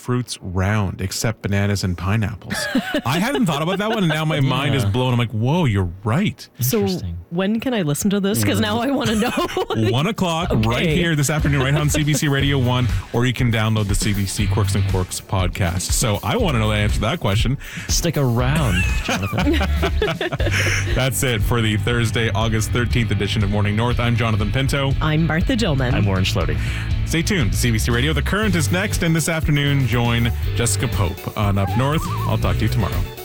fruits round except bananas and pineapples? I hadn't thought about that one, and now my mind is blown. I'm like, whoa, you're right. So when can I listen to this? Because now I want to know. 1 o'clock right here this afternoon, right on CBC Radio 1, or you can download the CBC Quirks and Quirks podcast. So I want to know the answer to that question. Stick around, Jonathan. That's it for the Thursday, August 13th edition of Morning North. I'm Jonathan Pinto. I'm Martha Gilman. I'm Warren Schlody. Stay tuned to CBC Radio. The Current is next, and this afternoon, join Jessica Pope on Up North. I'll talk to you tomorrow.